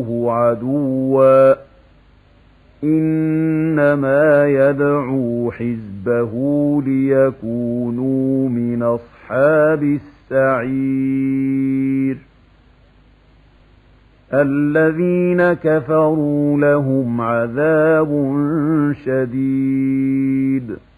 عدوا إنما يدعو حزبه ليكونوا من أصحاب السعير الذين كفروا لهم عذاب شديد